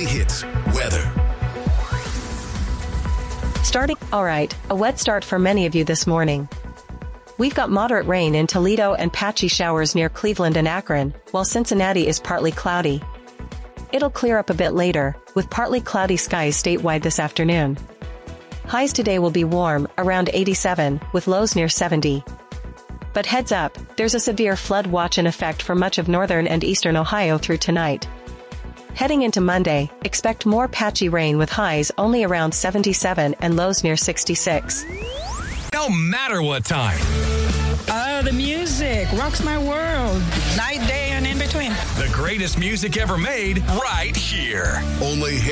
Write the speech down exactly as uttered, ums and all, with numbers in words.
Hits weather. Starting, all right, a wet start for many of you this morning. We've got moderate rain in Toledo and patchy showers near Cleveland and Akron, while Cincinnati is partly cloudy. It'll clear up a bit later, with partly cloudy skies statewide this afternoon. Highs today will be warm, around eighty-seven, with lows near seventy. But heads up, there's a severe flood watch in effect for much of northern and eastern Ohio through tonight. Heading into Monday, expect more patchy rain with highs only around seventy-seven and lows near sixty-six. No matter what time. Oh, the music rocks my world. Night, day, and in between. The greatest music ever made right here. Only